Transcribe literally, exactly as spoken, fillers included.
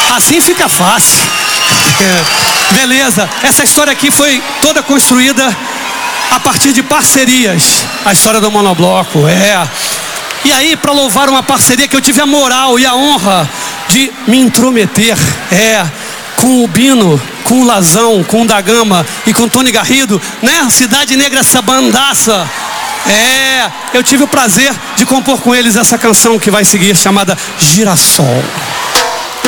Assim fica fácil. É, beleza, essa história aqui foi toda construída a partir de parcerias. A história do monobloco, é. E aí, para louvar uma parceria que eu tive a moral e a honra de me intrometer, é, com o Bino, com o Lazão, com o Da Gama e com o Tony Garrido, né? Cidade Negra, essa bandaça. É, eu tive o prazer de compor com eles essa canção que vai seguir, chamada Girassol.